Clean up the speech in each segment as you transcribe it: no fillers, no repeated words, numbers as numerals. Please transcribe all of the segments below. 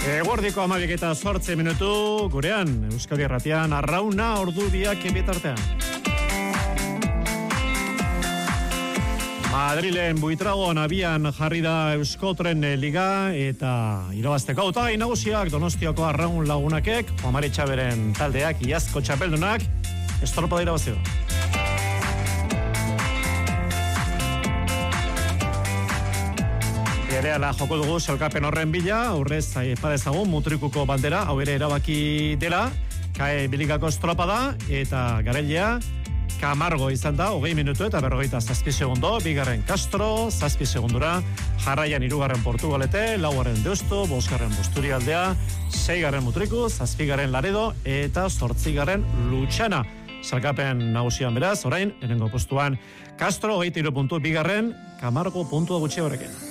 Eguerdiko 12:08 gurean, Euskadi Irratian, arrauna ordubiak bitartean. Madrilen Buitragon abian jarri da Euskotren Liga eta irabazteko hautagai nagusiak Donostiako arraun lagunakek, Omar Etxaberen taldeak, iazko txapeldunak, estropada irabazio. Berehala joko dugu sailkapen horren bila, aurrez aipadezagun Mutrikuko bandera, hau ere erabaki dela, kae bilikako estropada eta garailea Camargo izan da, 20 minutu eta 47 segundo, bigarren Castro, 7 segundura, jarraian 3. Portugalete, 4. Deusto, 5. Busturialdea, 6. Mutriku, 7. Laredo eta 8. Lutxana. Salkapen nagusian beraz, orain, lehenengo postuan Castro, 23 puntu, bigarren, Camargo puntua gutxi horrekin.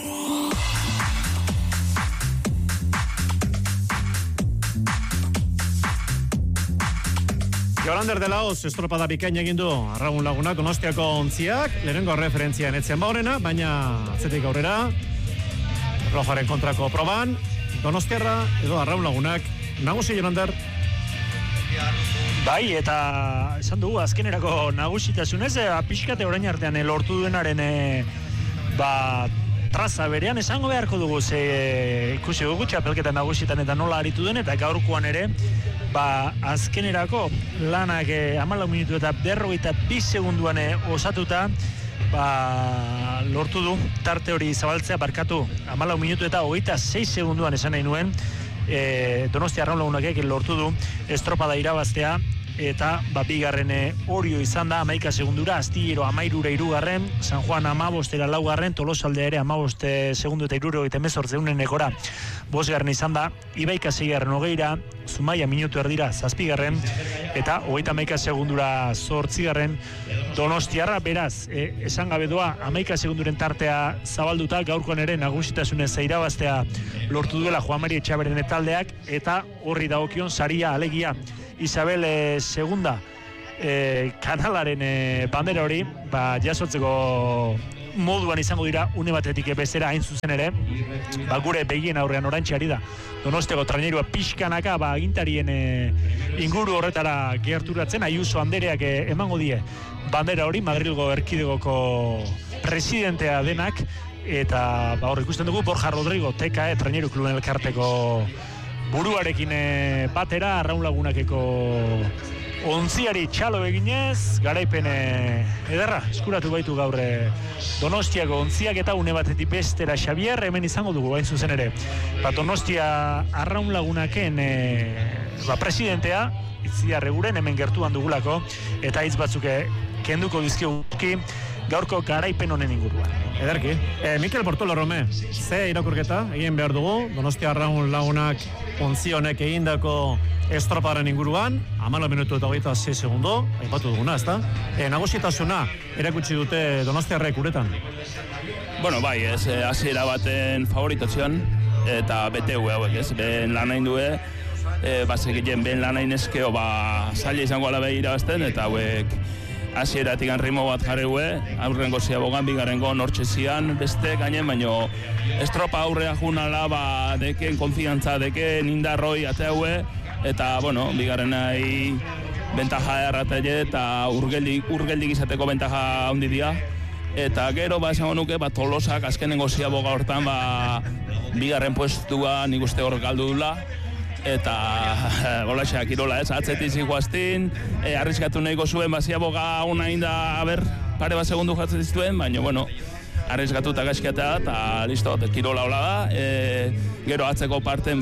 Jolander de Laos estropada bikain egin du arraun lagunak Donostiako ontziak, lehenengo referentzia netzen baurena, baina atzetik aurrera, Rojaren kontrako proban, Donostiarra edo arraun lagunak, nagusi Jolander. Bai, eta esan dugu azkenerako nagusitasunez, pixkate orain artean lortu duenaren traza berean esango beharko dugu, ikusi dugu txapelketa nagusitan eta nola aritu den, eta gaurkoan ere, azkenerako lanak 14 minutu eta 42 segunduan osatuta, lortu du tarte hori zabaltzea, barkatu 14 minutu eta 26 segunduan esan nahi nuen, Donostia arraun lagunakek lortu du estropada irabaztea, eta bigarren Orio izan da 11 segundura, Astillero 13 San Juan 15 laugarren, Tolosaldea ere 15 segundu eta 78 5. Izan da, Ibaika 6. 20, Zumaia minutu erdira 7. eta 31 segundura 8. Donostiarra, beraz, esan gabe doa 11 segunduren tartea zabalduta, gaurkoan ere nagusitasunez irabaztea lortu duela Juan Mari Etxaberen taldeak, eta horri dagokion saria alegia Isabel segunda kanalaren bandera hori jasotzeko moduan izango dira une batetik bestera hain zuzen ere, gure begien aurrean orantxe ari da Donostiako trainerua pixkanaka agintarien inguru horretara gerturatzen, Ayuso Andereak emango die bandera hori, Madrilgo erkidegoko presidentea denak, eta hor ikusten dugu Borja Rodrigo TKE traineru kluben elkarteko buruarekin batera, arraun lagunakeko ontziari txalo eginez, garaipen ederra, eskuratu baitu gaur Donostiako ontziak, eta une batetik bestera Xavier hemen izango dugu, hain zuzen ere. Donostia arraun lagunaken presidentea, Itziar Eguren hemen gertuan dugulako, eta hitz batzuk kenduko dizkiguki gaurko garaipen honen inguruan. Ederki. Mikel Portolo Rome, ze irakurketa egin behar dugu, Donostia arraun lagunak ontzionek egindako estropadaren inguruan, 14 minutu eta 26 segundo, aipatu duguna, ezta? Nagusitasuna erakutsi dute Donostiarrek uretan. Bueno, bai, hasiera baten favoritotzion, eta BTU hauek, ben lan hain due, bazekiten ben lan hain eskeo, zaila izango ala behira bazten, eta hauek hasieratik ritmo bat jarreue, aurrengo ziabogan, bigarrengo nortxe zian, beste gainen, baino estropa aurrea junala, deken konfiantza, deken indarroi ateaue, eta, bueno, bigarren nahi bentaja erratele eta urgeldik izateko bentaja handi dia. Eta gero, esango nuke, Tolosak azkenengo ziaboga hortan, bigarren puestua nik uste hor galdu dula. Eta golaxeak irola, atzetik ziguaztin, arriskatu nahiko zuen, ziaboga hona inda, pare bat segundu jatzen zituen, baina, bueno, arriskatu eta gaizkiatea, eta listo, kirola hola da. Gero atzeko parten,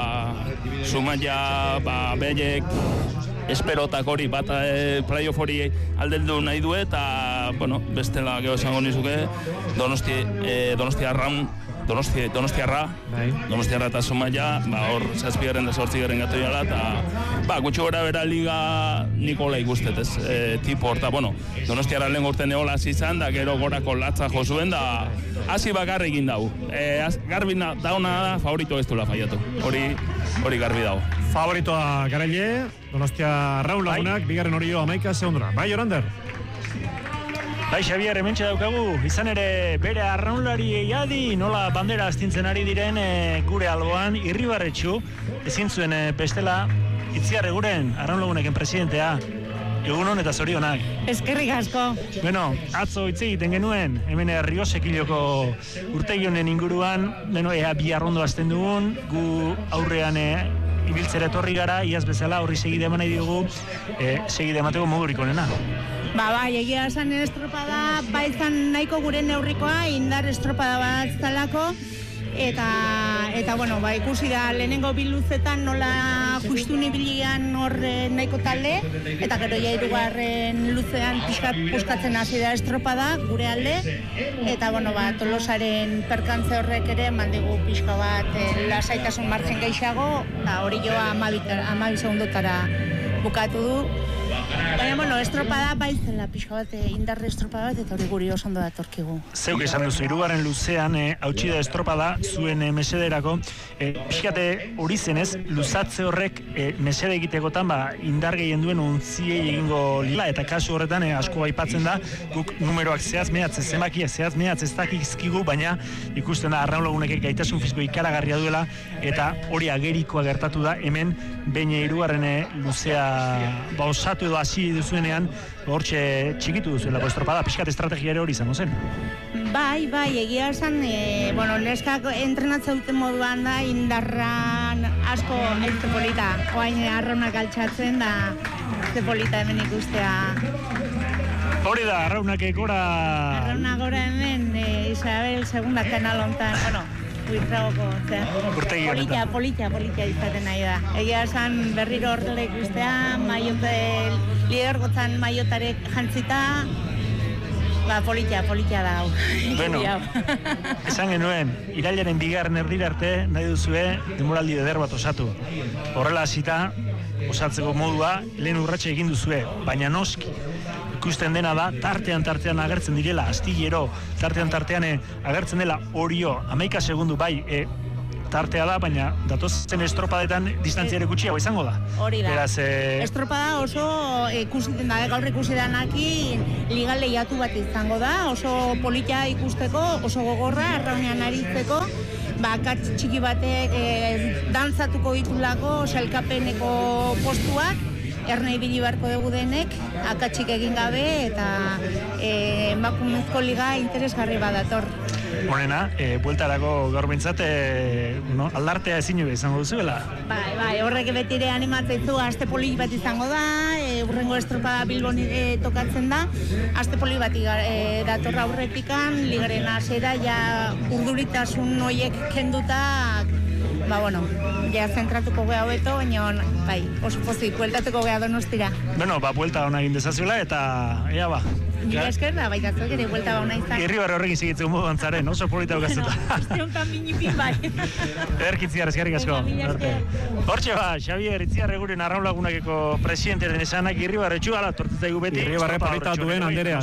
Zumaia, behek, esperotak hori, playoff hori aldeldu nahi du, eta, bueno, bestela gero esango nizuke, Donostiarra eta Zumaia, hor 7. da 8. gatu jala, eta gutxi gora bera liga Nikola ikustet, tipo horta, bueno, Donostiarra lehen urte neola izan, da gero gorako latza jo zuen, da hasi bakarri egin dau. Garbi dauna da, favorito ez duela faiatu, hori garbi dago. Favoritoa garaile, Donostia arraun lagunak, bigarren Orio 11 segundura. Bai, Orander? Bai, Xabier, hementxe daukagu, izan ere bere arraunlari adi nola bandera astintzen ari diren gure alboan, Irribarretxu, ezin zuen bestela Itziar Eguren, arraunlaguneken presidentea. Egunon eta zorionak. Eskerrik asko. Bueno, atzo hitz egiten genuen, hemen Riosekiloko urtegi honen inguruan, ea bi arrondo hasten dugun, gu aurrean ibiltzera etorri gara, iaz bezala horri segide eman nahi diogu, segide emateko modurik onena. Bai, egia esan estropada, baizan nahiko gure neurrikoa, indar estropada bat zalako, eta bueno, ikusi da lehenengo biluzetan nola justu nibilian horre nahiko talde, eta gero ja hirugarren luzean puskatzen hasi da estropada gure alde, eta bueno, Tolosaren perkantze horrek ere mandigu pixka bat lasaitasun margen gehiago, eta hori joa 12 segundotara bukatu du. Baina, bueno, estropada baitzela pixka bat, indarre estropada bat, eta hori guri oso ondo datorkigu. Zeuk esan duzu, hirugarren luzean hautsi da estropada zuen mesederako, pixkate hori zenez, luzatze horrek mesede egitekotan indar gehien duen ontziei egingo lila, eta kasu horretan asko aipatzen da, guk numeroak zehaz mehatz, zemakiak zehaz mehatz ez dakizkigu, baina ikusten da arraunlagunek gaitasun fiziko ikaragarria duela, eta hori agerikoa gertatu da, hemen behin hirugarren luzea osatu edo hasi duzuenean, hortxe txikitu duzuelako estropada, pixkat estrategia ere hori izango zen. Bai, egia esan, neskak entrenatze duten moduan da, indarran asko ez polita, oain arraunak altxatzen da, ez polita hemen ikustea. Hori da, arraunak gora... Arraunak gora hemen, Isabel segunda kanal hontan, bueno, Buitragoko, polita izaten nahi da. Egia esan berriro horrela ikustea, lidergotzan maiotarek jantzita, polita da hau. Bueno, esan genuen, irailaren 2. erdira arte nahi duzue denboraldi eder bat osatu. Horrela hasita, osatzeko modua, lehen urratxe egin duzue, baina noski. Ikusten dena da, tartean agertzen direla, astillero, tartean agertzen dela Orio, 11 segundu bai, tartea da, baina datozen estropadetan distantziare gutxiago izango da. Hori da. Beraz, estropada oso ikusten da, gaur ikusi danaki liga lehiatu bat izango da, oso polita ikusteko, oso gogorra, arraunean aritzeko, akats txiki batek dantzatuko ditulako, sailkapeneko postuak, ernei bili beharko dugu denek, akatsik egin gabe eta emakumezko liga interesgarri badator. Honena, bueltarako gaur bintzat, aldartea ezin ube izango duzuela? Bai, horrek betire animatzeizu, aste poli bat izango da, urrengo estropada Bilbon tokatzen da, aste poli bat datorra aurretikan, ligaren hasiera ja urduritasun noiek kenduta, ja zentratuko gea hobeto, baina bai, oso pozik, bueltatuko gea Donostira. Bueno, buelta hona egin dezaziola eta ea ba. Mila esker da, baita zuek ere buelta hona izan. Irribarre horrekin segitzen moduan zaren, oso polita ukazuta. Ostionkan minipin bai. Ederkitziar, eskerrik asko. Hortxe Xabier Itziar Eguren arraunlagunakeko presidenteren esanak Irribarretxu, ala, tortzaigu beti. Irribarre polita duen Anderea,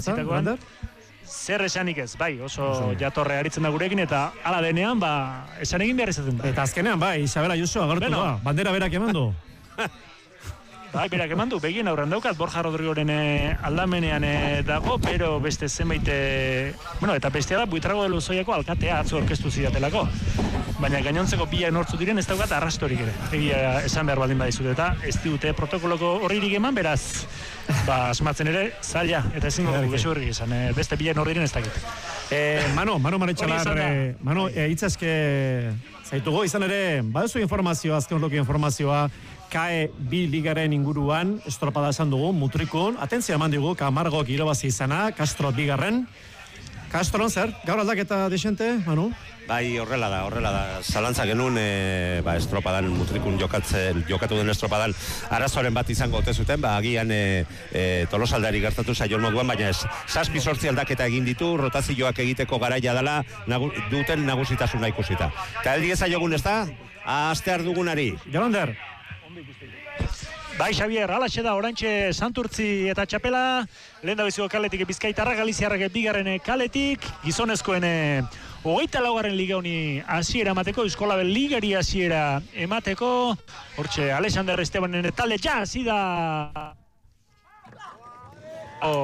zer esanik ez, bai, oso jatorre aritzen da gurekin, eta ala denean, esan egin behar izaten da. Eta azkenean, Isabel Ayuso agertu da, bandera berak emandu. Bai, berak emandu, begien aurren daukat, Borja Rodrigoren aldamenean dago, pero beste zenbait, eta bestea da, Buitrago de Lozoiako alkatea atzo orkestu zidatelako. Baina gainontzeko bila nortzu diren ez daukat arrastorik ere. Egia esan behar baldin badizut, eta ez dute protokoloko horririk eman, beraz, asmatzen ere, zaila, eta ezin gogu gesu horrik izan, beste bila norri diren ez dakit. Mano Maretxalar, hitzazke zaitugu, izan ere, baduzu informazioa, azken horreki informazioa, KAE bi ligaren inguruan, estropada esan dugu, mutrikun, atentzia eman digu, Camargok irabazi izana, Castro bigarren. Castron, zer? Gaur aldaketa desente, Manu? Bai, horrela da. Zalantza genuen, estropadan, mutrikun jokatu den estropadan, arazoaren bat izango ote zuten, agian Tolosaldari gertatu zaion moduan, baina ez, 7-8 aldaketa egin ditu, rotazioak egiteko garaia dela, duten nagusitasuna ikusita. Eta heldi ezaiogun ez da, astear dugunari. Jolander. Bai, Xabier, alaxe da, orantxe Santurtzi eta Txapela, lehen da biziko kaletik Bizkaitarra, Galiziarrak bigarren kaletik, gizonezkoen 24. liga honi hasiera emateko, Euskolabel ligari hasiera emateko, hortxe Alexander Estebanen talde ja hasi da.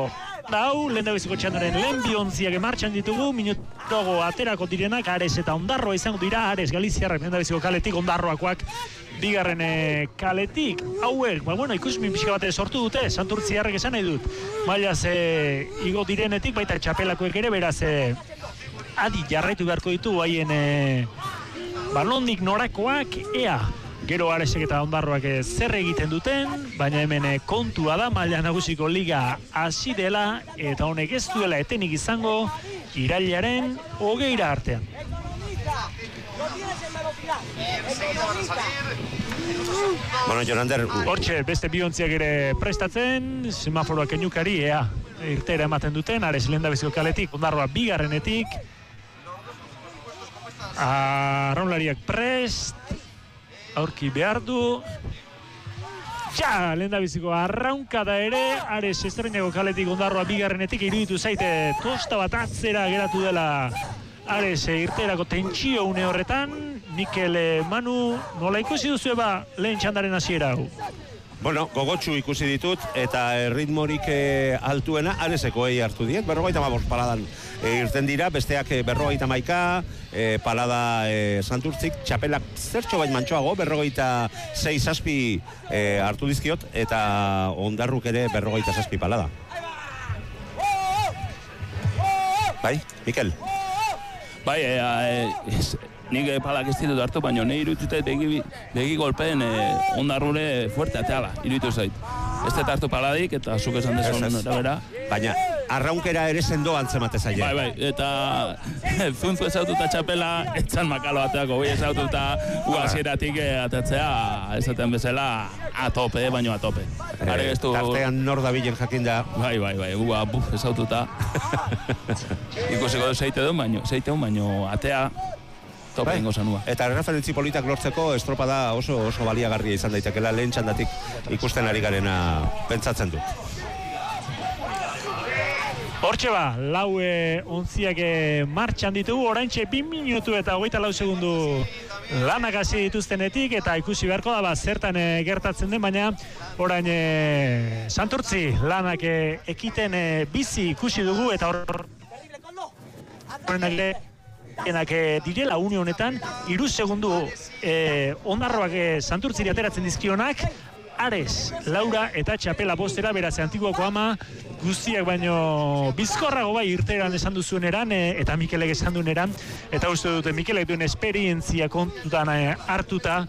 hau, lehen dabeziko txandoren lehen biontziak martxan ditugu, minutogo aterako direnak, Ares eta Ondarroa izango dira, Ares Galiziarrak lehen dabeziko kaletik, Ondarroakoak bigarren kaletik. Hauek, ikusmin pixka bat sortu dute, Santurtziarrek esan nahi dut. Mailaz igo direnetik, baita txapelakoek ere, beraz, adi jarraitu beharko ditu, haien balondik norakoak, ea. Gero Aresek eta Ondarroak zer egiten duten, baina hemen kontua da, maila nagusiko liga hasi dela, eta honek ez duela etenik izango, irailaren 20 artean. Jonander... Hortxe, beste biontziak ere prestatzen, semaforoak enukari, ea, irtera ematen duten, Ares lehendabiziko kaletik, Ondarroa bigarrenetik, arraunlariak prest, aurki behar du. Lehendabiziko arraunkada ere, Ares estreinago kaletik Ondarroa bigarrenetik, iruditu zaite tosta bat atzera geratu dela Ares irterako tentsio une horretan. Mikel, Manu, nola ikusi duzu lehen txandaren hasiera hau? Gogotsu ikusi ditut, eta ritmorik altuena Aresekoei hartu diet, 55 paladan irten dira, besteak 51, palada Santurtzik, txapelak zertxo bain mantxoago, 56 hartu dizkiot, eta Ondarruk ere 57 palada. Bai, Mikel? Bai, nik palak ez ditut hartu, baina nahi iruditute begi golpeen Ondarrure fuerte ateala, iruditu zait. Ez dut hartu paladik, eta zuk esan desun bera. Baina, arraunkera ere sendo antzemate zaila. Bai, eta zuntu ezaututa txapela, etzan makalo ateako, bai ezaututa uazieratik atatzea, ezaten bezala, atope, baino atope. Tartean nor dabilen jakinda. Bai, ezaututa. Ikusiko du zeiteun, baino atea, tope ingo zanua. Eta referentzi politak lortzeko estropada oso baliagarria izan daitekela, lehen txandatik ikusten ari garena pentsatzen dut. Hortxe lau ontziak martxan ditugu, oraintxe 2 minutu eta 24 segundu lanak hasi dituztenetik, eta ikusi beharko da zertan gertatzen den, baina orain Santurtzi lanak ekiten bizi ikusi dugu, eta horrenak direla une honetan, 3 segundu Ondarroak Santurtziri ateratzen dizkionak, Ares, Laura eta txapela bostera, beraz Antiguoko ama guztiak baino bizkorrago bai irteran esan duzuen eran, eta Mikelek esan duen eran, eta uste dute Mikelek duen esperientzia kontutan hartuta,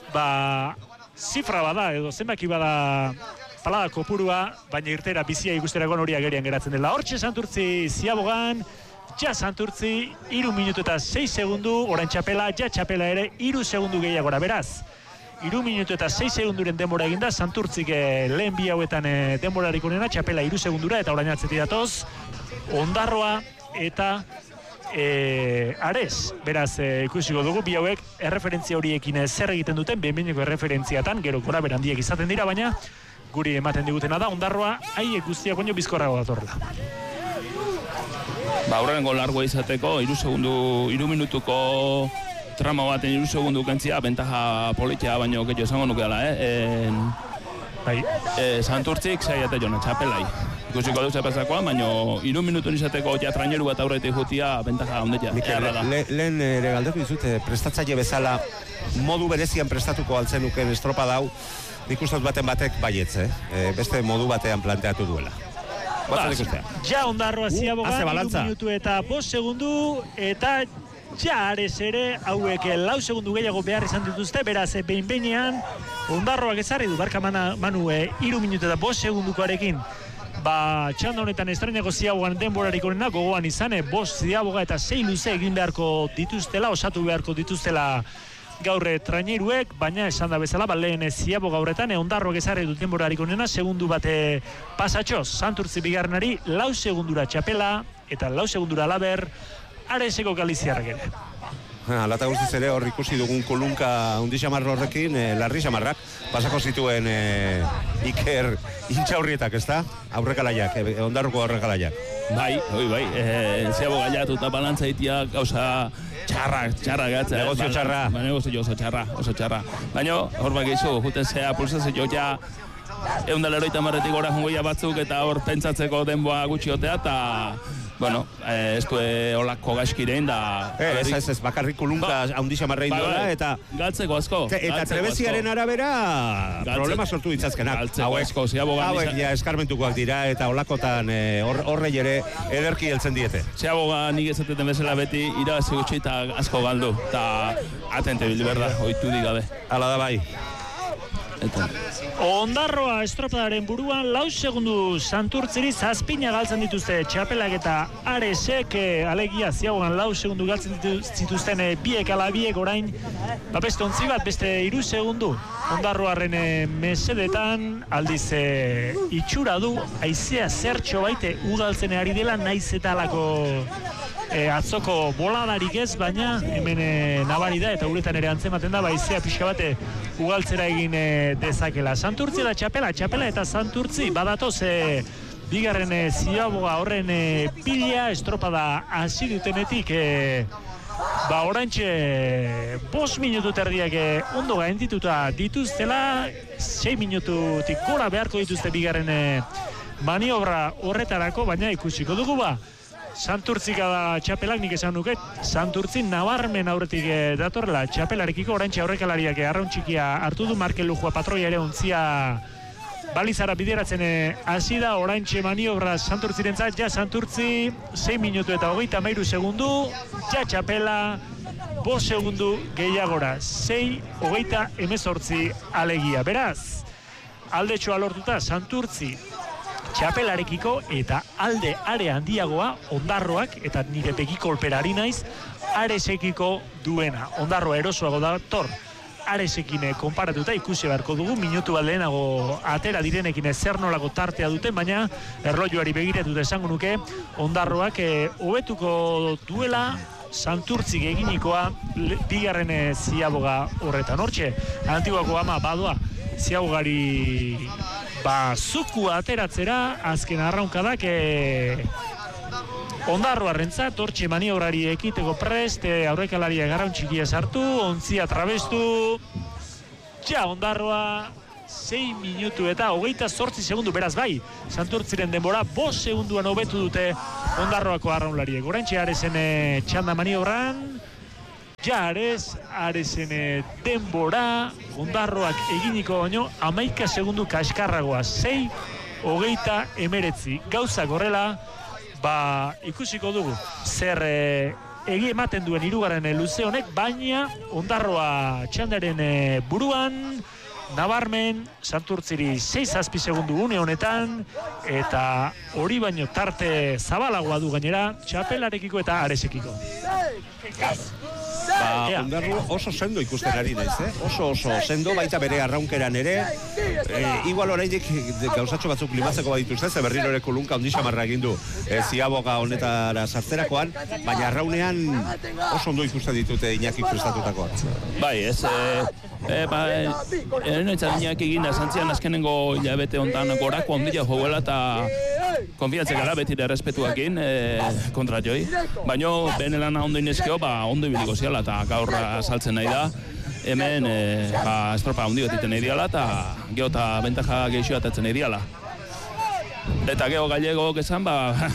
zifra bada edo zenbaki bada palada kopurua, baina irtera bizia ikusterakoan hori agerian geratzen dela. Hortxe Santurtzi ziabogan, Santurtzi 3 minutu eta 6 segundu, orain txapela ere 3 segundu gehiagora, beraz 3 minutu eta 6 segunduren denbora eginda, Santurtzik lehen bi hauetan denborarik onena, txapela 3 segundura, eta orain atzetik datoz Ondarroa eta Ares. Beraz, ikusiko dugu, bi hauek erreferentzia horiekin zer egiten duten, behinbeineko erreferentziatan, gero gora berandiek izaten dira, baina guri ematen digutena da, Ondarroa haiek guztiak baino bizkorrago datorrela. Aurrengo largoa izateko, 3 minutuko trama baten 3 segundu kentzia, bentaja politia baino gehiago esango nukeala, Santurtzik saiate jona, txapelai. Ikusiko duz epazakoa, baino 3 minutun izateko traineru bat aurretik jutia, bentaja ondetia. Lehen ere galdeko dizut, prestatzaile bezala modu berezian prestatuko altzenuken estropada hau, nik uste baten batek baietz, beste modu batean planteatu duela. Ondarroa ziabogan, 3 minutu eta 5 segundu, eta Ares ere hauek 4 segundu gehiago behar izan dituzte, beraz behin-behinean Ondarroak ezarri du, barka Manu 3 minutu eta 5 segundukoarekin. Txanda honetan estreneko ziabogan denborarik onena, gogoan izan, 5 ziaboga eta 6 luze egin beharko dituztela, osatu beharko dituztela gaur traineruek, baina esan da bezala, lehen ziaboga horretan, Ondarroak ezarri du denborarik onena, segundu bate pasatxoz, Santurtzi bigarrenari 4 segundura txapela, eta 4 segundura laber, Areseko Galiziarrak ere. Alata guztiz ere hor ikusi dugun kolunka hundi xamarro horrekin, larri xamarrak, pasako zituen Iker intxaurrietak, ez da? Aurrekalaiak, Ondarruko aurrekalaiak. Bai, ziago gaiatu eta balantza itia gauza txarra gatzea. Negozio txarra. Negozio oso txarra. Baina hor bakizu, juten zea pulsazio ja 180 gora jongoia batzuk eta hor pentsatzeko denboa gutxiotea eta bueno, ez du olako gaizkirein da... Ez, bakarrik kulunka haundi xamarrein dola, eta... Galtzeko asko. Eta trebeziaren arabera problema sortu ditzazkenak. Galtzeko asko, ziabogan... Hauek ja eskarmentukoak dira, eta olakotan horrei ere ederki heltzen diete. Ziabogan nik ezateten bezala beti irabazi gutxi eta asko galdu. Eta atente bildi berda, oitu digabe. Hala da bai. Ondarroa estropadaren buruan 4 segundu Santurtziri 7 galtzen dituzte txapelak eta Aresek alegia ziagoan 4 segundu galtzen zituzten biek ala biek orain beste ontzi bat beste 3 segundu Ondarroaren mesedetan aldiz itxura du haizea zertxo baite ugaltzen ari dela naiz eta alako atzoko boladarik ez, baina hemen nabari da eta uretan ere antzematen da haizea pixka bate ugaltzera egin dezakela. Santurtzi da txapela eta Santurtzi badatoz bigarren ziaboga horren pila estropada hasi dutenetik oraintxe 5 minutu terdiak ondo gaindituta dituztela 6 minututik gora beharko dituzte bigarren maniobra horretarako, baina ikusiko dugu Santurtzika da txapelak, nik esan nuke, Santurtzi nabarmen aurretik datorrela txapelarekiko, oraintxe aurrekalariak arraun txikia hartu du, Markel Lujua patroia ere ontzia balizara bideratzen hasi da, oraintxe maniobra Santurtzirentzat, ja Santurtzi 6 minutu eta 33 segundu, ja txapela 5 segundu gehiagora, 6:28 alegia. Beraz, aldetxoa lortuta Santurtzi txapelarekiko eta alde are handiagoa Ondarroak eta nire begikolperari naiz Aresekiko duena. Ondarroa erosoago dator Aresekin konparatuta ikusi beharko dugu minutu bat lehenago atera direnekin zer nolako tartea duten, baina erlojuari begiratuta esango nuke Ondarroak hobetuko duela Santurtzik eginikoa bigarren ziaboga horretan. Hortxe, Antiguako ama badoa ziabogari zuku ateratzera azken arraunkadak Ondarroarrentzat, hortxe maniobrari ekiteko prest, aurrekalaria garraun txikia sartu, ontzia trabestu, ja Ondarroa 6 minutu eta 28 segundu, beraz bai, Santurtziren denbora 5 segunduan hobetu dute Ondarroako arraunlariek. Oraintxe Aresen txanda maniobran, ja Aresen denbora Ondarroak eginiko baino 11 segundu kaskarragoa, 6:29. Gauzak horrela, ikusiko dugu zer egi ematen duen hirugarren luze honek, baina Ondarroa txandaren buruan nabarmen Santurtziri 6 segundu une honetan, eta hori baino tarte zabalagoa du gainera txapelarekiko eta Aresekiko. Ondarro oso sendo ikusten ari naiz, oso sendo, baita bere arraunkeran ere, igual oraindik gauzatxo batzuk limatzeko badituzte, ze berriro ere kulunka ondi xamarra egin du ziaboga honetara sartzerakoan, baina arraunean oso ondo ikusten ditute Iñakik prestatutakoak. Bai, enoitzat Iñaki eginda zantzian azkenengo hilabete ontan gorako ondia joguela eta konfiantzek gara beti errespetuakin kontra joi. Baina bene lana ondo inezkeo, ondo ibiliko ziala eta gaur saltzen nahi da. Hemen estropa ondi bat iten nahi diala eta geho eta bentaja geixo atatzen nahi diala. Eta geho gallego esan,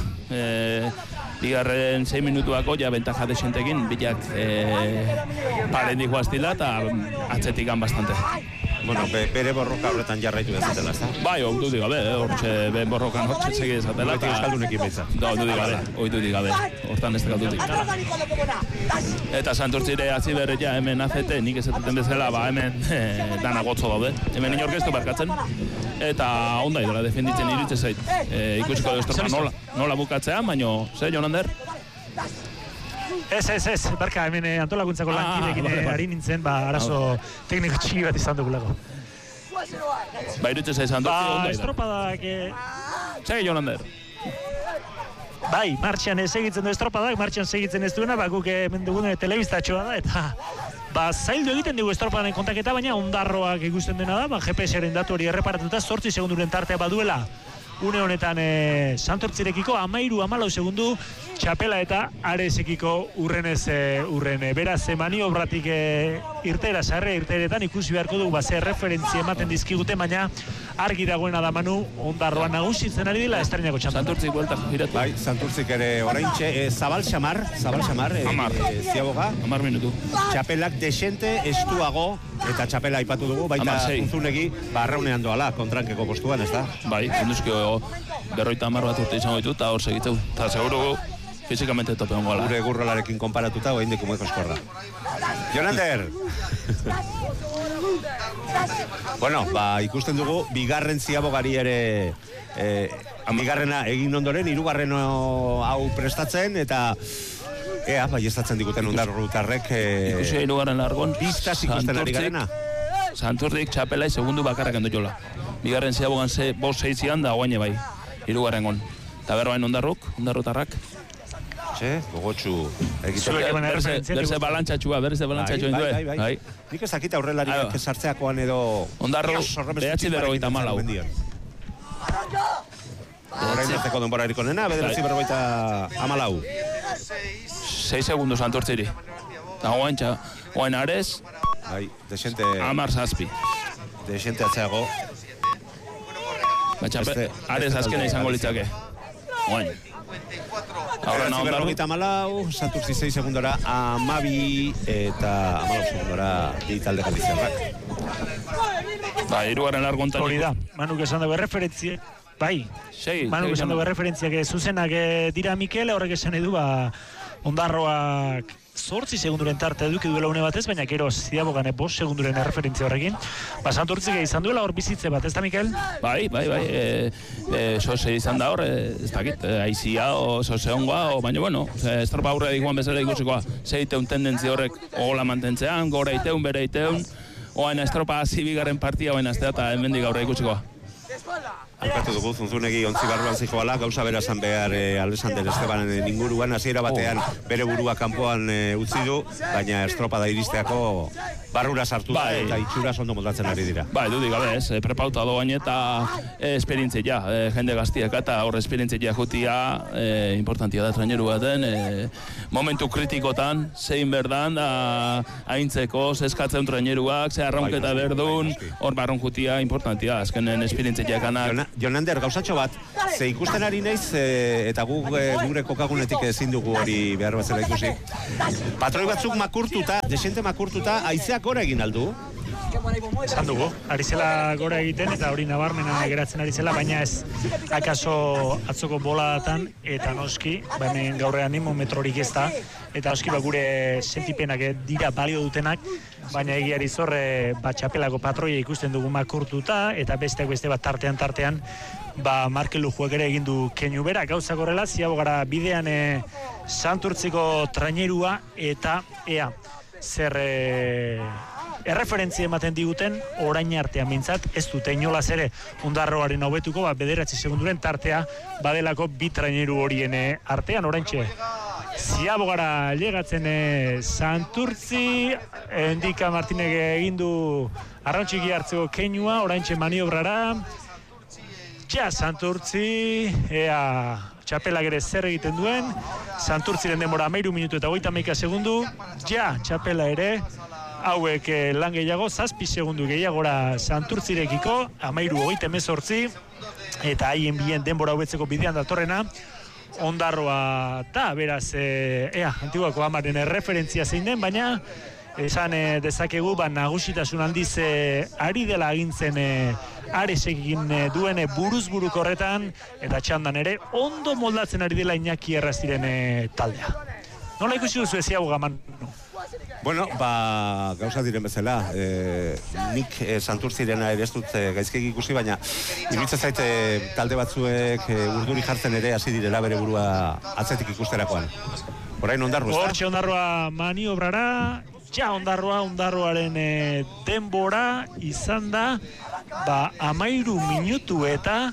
bigarren 6 minutuako ja bentaja desentekin, bilak parendik guaztila eta atzetikan bastante. Bueno, bere borroka horretan jarraitu dezatela, ez da? Bai, oitu digabe, hortxe borrokan hortxe segi dezatela. Horretik eskaldunekin behitza. Da, oitu digabe, hortan ez dekaldutik. Eta Santurtzire atzi berre ja, hemen azete, nik ezateten bezala, hemen dana gotzo daude. Hemen inorkestu barkatzen, eta onda idela defenditzen iritze zait. Ikusiko du estropa nola bukatzean, baino, ze, Jonander? Ez, barka, hemen antolakuntzako lankidekin ari nintzen, arazo tekniko txiki bat izan dugulako. Irutze zaiz Santurtzi, onda estropadak... Segi, Jonander. Bai, martxan segitzen du estropadak, martxan segitzen ez duena, guk hemen dugun telebistatxoa da, eta zaildu egiten dugu estropadaren kontaketa, baina Ondarroak ikusten dena da, GPS-aren datu hori erreparatuta, 8 segunduren tartea baduela une honetan Santurtzirekiko 13-14 segundu, txapela eta Aresekiko urren. Beraz, maniobratik irtera, sarre irteretan ikusi beharko dugu, ze referentzia ematen dizkigute, baina argi dagoena da Manu, Ondarroa nagusitzen ari dila estrainako txampa. Santurtzik buelta giratu. Bai, Santurtzik ere oraintxe, Zabal Xamar, Ziaboga. 10 minutu. Txapelak desente estuago, eta txapela aipatu dugu, baita Unzunegi, arraunean doala, kontrankeko postuan, ez da? Bai, induzkio 50 bat urte izango ditu, eta hor segitzeu. Eta seguru fizikamente tope hongo ala. Gure gurrolarekin konparatuta, oain deku moeko eskorra. Jonander! Bueno, ikusten dugu, bigarren Ziabogari ere bigarrena egin ondoren, hirugarren hau prestatzen, eta baiestatzen diguten Ondarrutarrek ikusi hirugarren largon pistaz ikusten ari garena. Santurtzik txapelai segundu bakarrak endo jola. Bigarren Ziabogan 5-6 da oaine bai, hirugarren gon. Eta berbain Ondarrutarrak. Gogotxu berze balantxatxua indue. Bai. Nik ez dakit aurrelariak sartzeakoan edo Ondarro, 9:54. Horain ezteko denbora eriko nena, 9:54. 6 segundu Santurtziri. Eta oain Ares, desente 10-7. Desente atzeago. Ares azkena izango litzake. Oain. Ahora no, Ondarru. Santurtzi 6 segundora, 12 eta 14 segundora bi talde Galizerrak. Hirugarren largontan. Hori da, Manuk esan dago referentzia. Bai, Manuk esan dago referentziak zuzenak dira Mikel, horrek esan edu, Ondarroak 8 segunduren tarte eduki duela une batez, baina gero Ziabogan 5 segunduren referentzia horrekin. Santurtzik izan duela hor bizitze bat, ez da Mikel? Bai. Sose izan da hor, ez dakit, aizia o sose ongoa, baina bueno, estropa aurre diguan bezala ikusikoa. Zeiteun tendentzia horrek ogola mantentzean, gora iteun, bere iteun, oain estropa zibigarren partia oain aztea eta hemendik aurre ikusikoa. Alkatu dugu, Zunzunegi ontzi barruan zijoala, gauza bera zan behar Alexander Estebanen inguruan, hasiera batean bere burua kanpoan utzi du, baina estropada iristeako barrura sartu da eta itxura ondo moldatzen ari dira. Dudik gabe ez, prepauta doain eta esperientzia, jende gaztiak eta hor esperientzia jutia importantia da traineru baten, momentu kritikotan, zein berdan, da haintzeko, zeskatzen traineruak, ze arraunketa berdun, hor barron jutia importantia, azkenen esperientzia kanak. Jonander, gauzatxo bat, ze ikusten ari naiz, eta gure kokagunetik ezin dugu hori behar batzela ikusi. Patroi batzuk makurtuta, desente makurtuta, haizeak gora egin aldu? Esan dugu, ari zela gora egiten eta hori nabarmena geratzen ari zela, baina ez akaso atzoko boladatan eta noski, hemen gaur animometrorik ez da, eta noski gure sentipenak dira balio dutenak, baina egiari zorre txapelako patroia ikusten dugu makurtuta, eta besteak beste bat tartean, Markelu juek ere egin du keinu bera, gauzak horrela, Ziabogara bidean Santurtziko trainerua, eta zer erreferentzia ematen diguten orain artean mintzat, ez dute inolaz ere Ondarroaren hobetuko, 9 segunduren tartea badelako bi traineru horien artean, oraintxe Ziabogara llegatzen Santurtzi, Endika Martinez egin du arrauntxiki hartzeko keinua, oraintxe maniobrara, Santurtzi, txapelak ere zer egiten duen, Santurtziren denbora 13 minutu eta 31 segundu, txapela ere, hauek lan gehiago, 7 segundu gehiagora Santurtzirekiko, 13:38, eta haien bien denbora hobetzeko bidean datorrena, Ondarroa da, beraz, Antiguako Amaren referentzia zein den, baina esan dezakegu, nagusitasun handiz ari dela agintzen Aresekin duen buruz-buruk horretan, eta txandan ere ondo moldatzen ari dela Iñaki Errastiren taldea. Nola ikusi duzu Ziaboga, Manu? Bueno, gauza diren bezala, nik Santurtzirena ere ez dut gaizkegi ikusi, baina iruditzen zait talde batzuek urduri jartzen ere hasi direla bere burua atzetik ikusterakoan. Orain Ondarru, ez da? Hortxe Ondarroa maniobrara, Ondarroaren denbora izan da, 13 minutu eta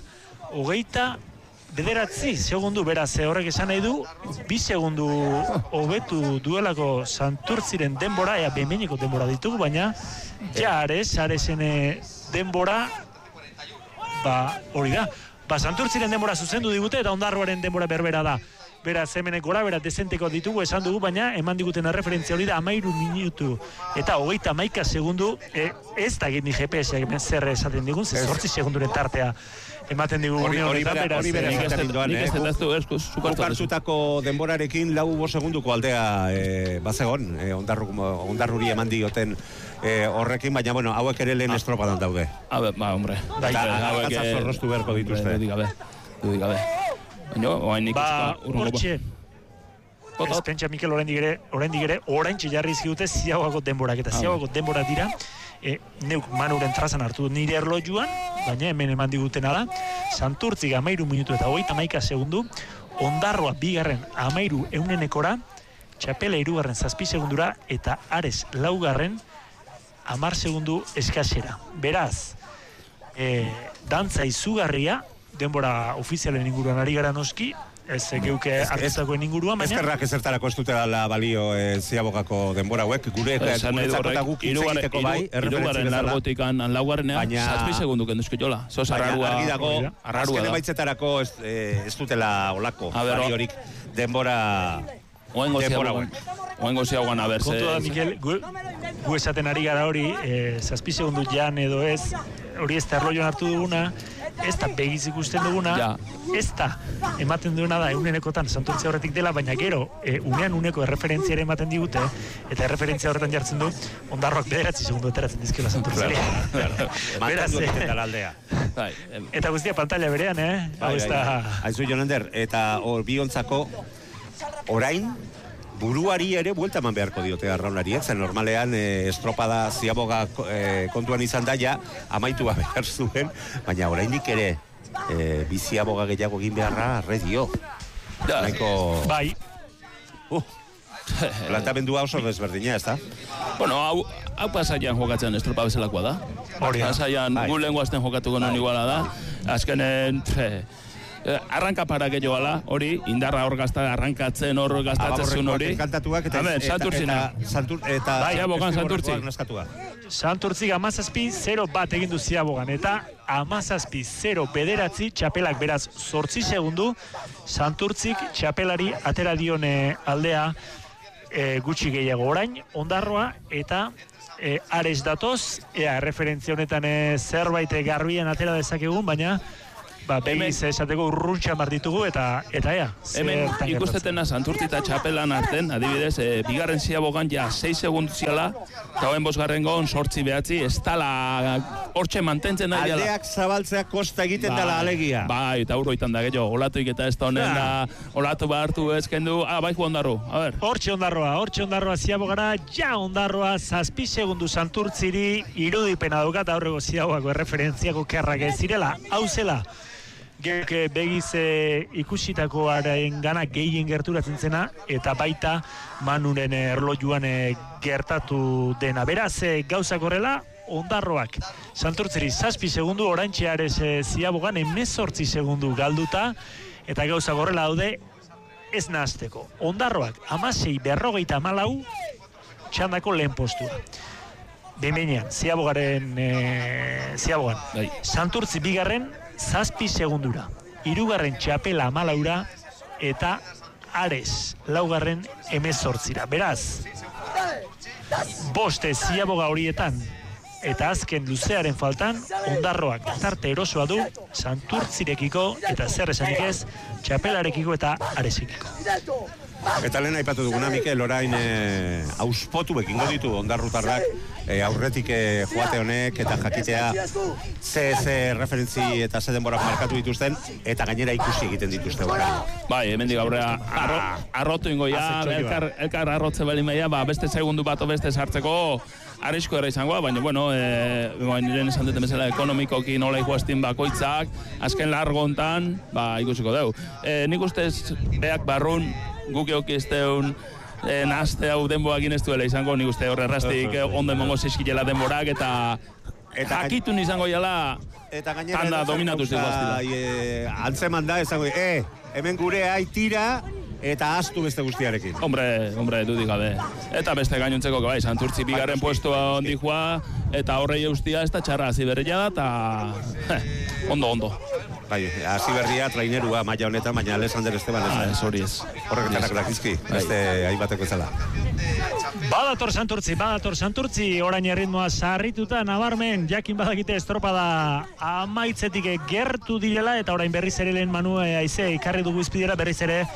29 segundu, beraz, horrek esan nahi du, 2 segundu hobetu duelako Santurtziren denbora, behineko denbora ditugu, baina, Aresen denbora, hori da, Santurtziren denbora zuzendu digute eta Ondarroaren denbora berbera da. Beraz, hemenek gora, beraz, dezenteko ditugu esan dugu, baina eman diguten referentzia hori da 13 minutu eta 31 segundu, ez da gitni GPS-ak hemen zer esaten digun, 8 segunduren tartea ematen digu hori bere esaten doan, hartutako denborarekin 4-5 segunduko aldea bazegon, Ondarruri eman dioten horrekin, baina, bueno, hauek ere lehen estropadan daude. Hombre. Eta zorroztu beharko dituzte. Dudik gabe. Hortxe. Ez pentsa Mikel oraindik ere oraintxe jarri zigute ziagoako denborak eta ziagoako denbora dira. Neuk Manuren trazan hartu nire erlojuan, baina hemen eman digutena da. Santurtzik 13 minutu eta 31 segundu. Ondarroa bigarren 13 eunenekora. Txapela 3 7 segundura eta Ares 4 10 segundu eskasera. Beraz, dantza izugarria, denbora ofizialen inguruan ari gara noski, ez geuke artezakoen inguruan, baina... Ezkerrak ezertarako ez dutela balio ziabogako denbora hauek, gure eta guk hitz egiteko bai, erreferentzi bezala. Largotikan laugarrenean, 7 segundu kenduzko jola. Zos arrarua da. Azken emaitzetarako ez dutela olako baliorik denbora... Oengo ziagoan aber. Kontu da, Mikel, gu esaten ari gara hori, 7 segundu jan edo ez, hori ez da erloioan hartu duguna, ez da begiz ikusten duguna, ez da ematen duguna da eunenekotan Santurtzia horretik dela, baina gero uneko erreferentziare ematen digute, eta erreferentzia horretan jartzen du, Ondarroak 9 segundu eteratzen dizkela Santurtzia. Mantendu egiten dela aldea. Eta guztia pantalla berean, Aizu Jonander, eta biontzako orain, buruari ere buelta eman beharko diote arraunari, zen normalean estropada ziaboga kontuan izan daia, amaitu behar zuen, baina oraindik ere biziaboga gehiago egin beharra arredio. Bai. Plantamendua oso desberdina, ez da? Bueno, hau pasaian jokatzen estropa bezalakoa da. Pasaian gu lenguazten jokatuko non iguala da. Azkenen... arranka para gehiagoala, hori, indarra hor arrankatzen hor gaztatzen hori. Kantatuak eta Ziabogan Santurtzi. Santurtzik 17-0 bat egin du Ziabogan, eta 17-0 bederatzi txapelak beraz 8 segundu, Santurtzik txapelari atera dione aldea gutxi gehiago orain, Ondarroa eta Ares datoz, referentzia honetan zerbait garbian atera dezakegun, baina begiz esateko urruntxan bar ditugu eta ea. Hemen ikustetena Santurtzi eta txapelan arten, adibidez, bigarren Ziabogan ja 6 segundu ziala, eta hoen 5. 8-9, ez tala hortxe mantentzen nahi dela. Aldeak zabaltzea kosta egiten dela alegia. Bai, eta urroitan da gehiago, olatuik eta ez da honen da, olatu behartu ezkendu, bai Ondarru, a ber. Hortxe Ondarroa Ziabogara, ja Ondarroa 7 segundu Santurtziri irudipena daukat aurrego Ziabogako erreferentziako kerrak ez zirela, hau zela. Geuk begiz ikusitakoaren gana gehien gerturatzen zena, eta baita Manuren erlojuan gertatu dena. Beraz, gauzak horrela, Ondarroak Santurtziri 7 segundu, oraintxe Ares Ziabogan 18 segundu galduta, eta gauzak horrela daude ez nahazteko. Ondarroak 16-54 txandako lehen postua. Bemenean, Ziabogan, Santurtzi bigarren 7 segundura, 3. txapela 14 eta Ares 4. 18. Beraz, 5 Ziaboga horietan eta azken luzearen faltan, Ondarroak tarte erosoa du Santurtzirekiko eta zer esanik ez, txapelarekiko eta Aresekiko. Eta lehen aipatu duguna, Mikel, orain auspotu ekingo ditu Ondarrutarrak aurretik joate honek eta jakitea ze referentzi eta ze denborak markatu dituzten eta gainera ikusi egiten dituzte orain. Bai, hemendik aurrea arrotu ingoia, elkar arrotze bali meia, beste segundu bat beste sartzeko arrisko era izangoa, baina, bueno, niren esan duten bezala ekonomikoki nola ikuaztin bakoitzak, azken largo hontan, ikusiko deu. Nik ustez, beak barrun, guk eukizteun nazte hau denboak ez duela izango, nik uste horre errastik ondo emongo zeskilela denborak eta jakitun izango jala tanda dominatuz diguaztila. Antzeman da, izango, hemen gure tira eta astu beste guztiarekin. Hombre, dudik gabe. Eta beste gainontzeko, bai, Santurtzi bigarren puestua ondi joa, eta horrei eustia ez da txarra ziberria da, eta ondo. bai, hasi berria trainerua maila honetan, baina Alexander Esteban ez. Hori ez. Horrek etanak dakizki, beste aibateko ezala. Badator Santurtzi, orain erritmoa sarrituta, nabarmen, jakin badakite estropada amaitzetik gertu direla, eta orain berriz ere lehen Manu Aize ikarri dugu izpidera berriz ere,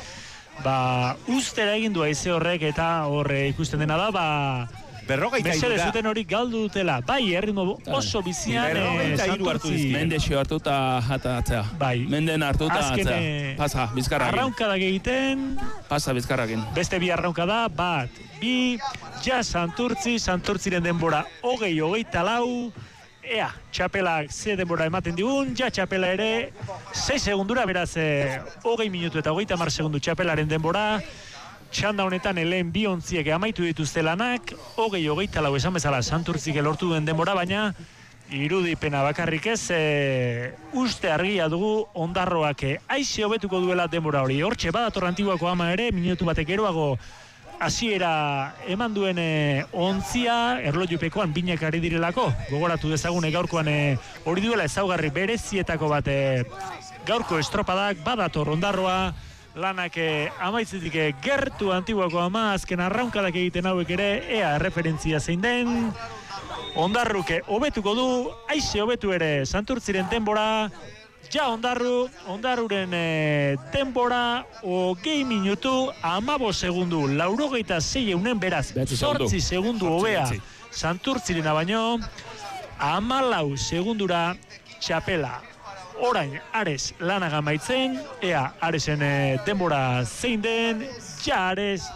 ustera egin du Aize horrek, eta horre ikusten dena da, Berrogeita Mercedes zuten hori galdu dutela. Bai, erritmo oso bizian Santurtzi. Mendexio hartuta atzea. Bai. Menden hartuta atzea. Pasa, bizkarrakin. Arraunkada egiten. Pasa, bizkarrakin. Beste bi arraunkada, 1, 2, ja Santurtziren denbora 20-24. Ea, txapelak ze denbora ematen digun, ja txapela ere 6 segundura, beraz 20 minutu eta 30 segundu txapelaren denbora. Txanda honetan helen bi ontziek amaitu dituzte lanak, 20-24 esan bezala Santurtzik lortu duen denbora, baina irudipena bakarrik ez, uste argia dugu Ondarroak aize hobetuko duela denbora hori. Hortxe badator Antiguako ama ere, minutu batek geroago hasiera eman duen ontzia, erlojupekoan binak ari direlako, gogoratu dezagun gaurkoan hori duela ezaugarri berezietako bat gaurko estropadak, badator Ondarroa, lanak amaitzetik gertu Antiguako ama, azken arraunkadak egiten hauek ere, ea referentzia zein den, Ondarruke hobetuko du, aize hobetu ere Santurtziren denbora, ja Ondarruren denbora, 20 minutu, 15 segundu, 86 beraz, 8 segundu hobea Santurtzirena baino, 14 segundura txapela. Orain, Ares lanak amaitzen, ea Aresen denbora zein den, ja Ares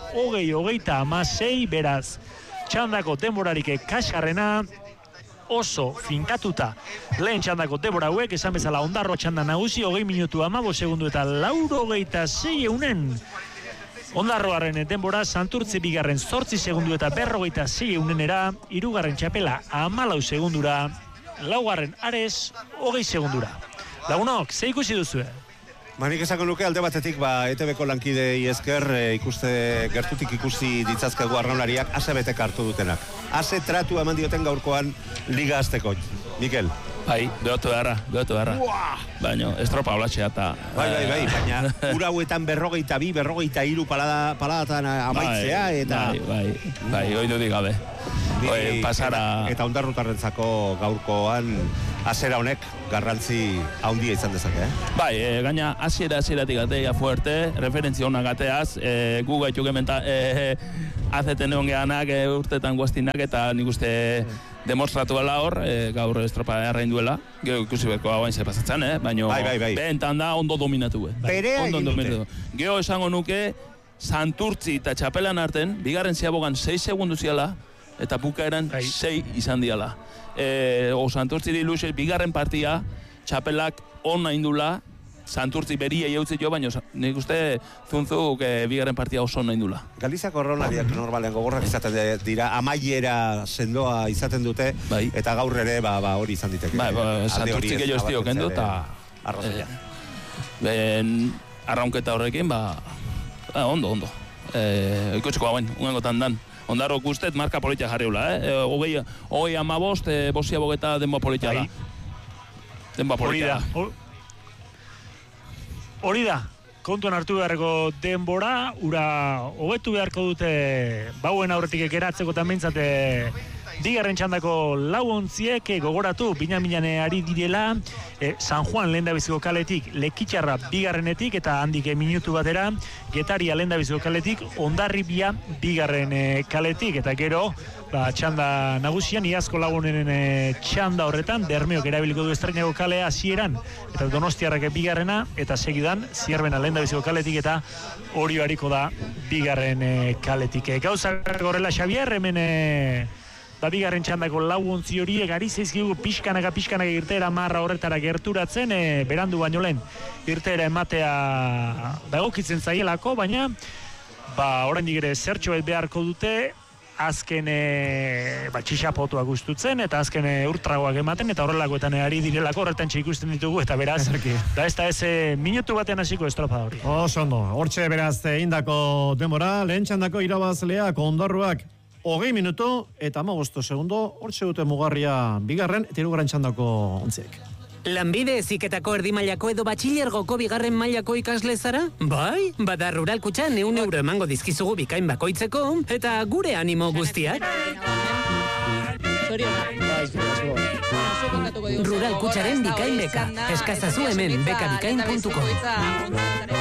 20-26 beraz. Txandako denborarik kaskarrena, oso finkatuta. Lehen txandako denbora hauek, esan bezala Ondarro txanda nagusi, 20 minutu 15 segundu eta 86 eunen. Ondarroaren denbora, Santurtzi bigarren 8 segundu eta 46 eunenera, hirugarren txapela 14 segundura, laugarren Ares 20 segundura. Lagunok, ze ikusi duzue? Nik esako nuke alde batetik, ETB-ko lankidei esker gertutik ikusi ditzazkegu arraunlariak ase betek hartu dutenak. Ase tratu eman dioten gaurkoan liga azteko. Mikel? Bai, behotu beharra. Baina, estropa olatxea eta... Bai, baina ura hauetan 42-43 paladatan amaitzea, eta... Bai, hoi dudik gabe. Pasara... Eta Ondarrutarrentzako gaurkoan azera honek garrantzi handia izan dezake, Bai, gaina hasieratik gatea fuerte, referentzia honak gateaz, gu gaitu gementa azeten egon gehanak urtetan guaztinak, eta nik uste demostratu dela hor, gaur estropa errain duela, gero ikusi beko hauain zer pasatzen, baina behentan da ondo dominatu. Perea egin dute. Gero esango nuke, Santurtzi eta txapelan arten, bigarren ziabogan 6 segundu ziala, eta bukaeran 6 izan diala. Santurtzi diluz, bigarren partia, txapelak on naindula, Santurtzi beria jautze jo, baina nik uste zuntzuk bigarren partia oso naindula. Galiziako arraunlariak normalean gogorrak izaten dira, amaiera sendoa izaten dute, eta gaur ere hori izan diteke. Santurtzi gehiago ez dio kendu, eta arraunketa horrekin, ondo. Ikutsiko hauen, unengotan dan. Ondarro guztet marka politia jarriula, hogei amabost, bosia bogeta denboa politia da. Denboa politia da. Hori da, kontuan hartu beharreko denbora, ura hobetu beharko dute bauen aurretik ekeratzeko eta meintzate bigarren txandako lau ontziek gogoratu, bina-minane ari direla, San Juan lehendabiziko kaletik, Lekitxarra bigarrenetik, eta handik minutu batera, Getaria lehendabiziko kaletik, Hondarribia bigarren kaletik, eta gero, txanda nagusian, iazko lagunen txanda horretan, Bermeok erabiliko du Estreinago kalea hasieran, eta Donostiarrak bigarrena, eta segidan, Zierbena lehendabiziko kaletik, eta Orio hariko da bigarren kaletik. Gauzak horrela, Xabier, hemen... bigarren txandako lau ontzi horiek ari zaizkigu pixkanaka irteera marra horretara gerturatzen, berandu baino lehen irteera ematea egokitzen zaielako, baina oraindik ere zertxoet beharko dute, azken txixapotuak gustutzen, eta azken urtragoak ematen, eta horrelakoetan ari direlako, horretan ikusten ditugu, eta beraz, ez da minutu batean hasiko estropa hori. Oso ondo, hortxe beraz indako denbora, lehen txandako irabazleak Ondarruak 20 minutu eta 15 segundo, hortxe dute mugarria bigarren eta hirugarren txandako ontziek. Lanbide heziketako erdimailako edo batxilergoko 2. mailako ikasle zara? Bai, bada Rural Kutxan 100 euro emango dizkizugu bikain bakoitzeko, eta gure animo guztiak. Rural Kutxaren bikain beka. Eskazazu hemen bekabikain.com.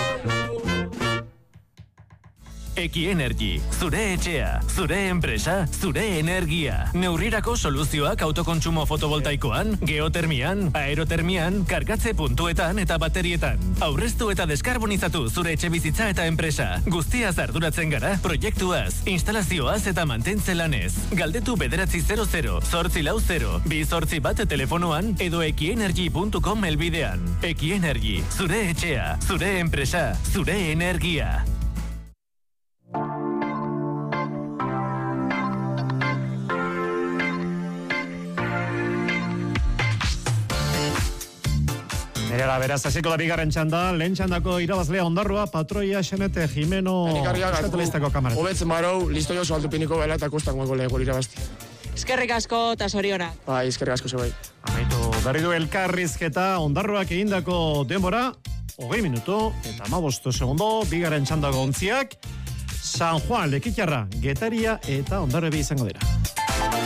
Eki Energy, zure etxea, zure enpresa, zure energia. Neurrirako soluzioak autokontsumo fotovoltaikoan, geotermian, aerotermian, kargatze puntuetan eta baterietan. Aurreztu eta deskarbonizatu zure etxe bizitza eta enpresa. Guztiaz arduratzen gara, proiektuaz, instalazioaz eta mantentze lanez. Galdetu 900 840 281 telefonoan edo ekienergy.com helbidean. Eki Energy, zure etxea, zure enpresa, zure energia. Erera, beraz, hasiko da bigarren txanda, lehen txandako irabazlea Ondarroa, Patroia, Xenete, Jimeno, Euskatelistako kamarat. Hobetzen marau, listo jo saltu piniko bela eta kostak moiko leheko irabazti. Eskerrik asko eta zorionak. Bai, eskerrik asko zebai. Amaitu, berri du elkarrizketa Ondarroak egindako denbora, 20 minutu eta 15 segundo, bigarren txandako ontziak, San Juan, Lekitarra, Getaria eta Ondarrobi izango dira.